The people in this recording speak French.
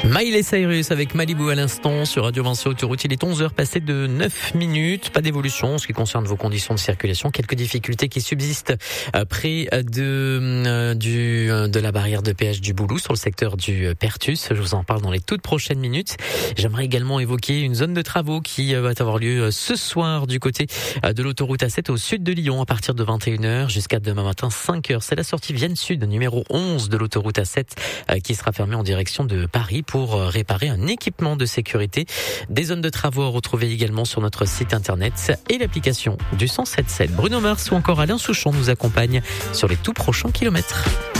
Miley Cyrus avec Malibu à l'instant sur Radio Vinci Autoroute. Il est 11h passé de 9 minutes. Pas d'évolution en ce qui concerne vos conditions de circulation. Quelques difficultés qui subsistent près de la barrière de péage du Boulou sur le secteur du Pertus. Je vous en parle dans les toutes prochaines minutes. J'aimerais également évoquer une zone de travaux qui va avoir lieu ce soir du côté de l'autoroute A7 au sud de Lyon à partir de 21h jusqu'à demain matin 5h. C'est la sortie Vienne Sud numéro 11 de l'autoroute A7 qui sera fermée en direction de Paris pour réparer un équipement de sécurité. Des zones de travaux à retrouver également sur notre site internet et l'application du 107.7. Bruno Mars ou encore Alain Souchon nous accompagnent sur les tout prochains kilomètres.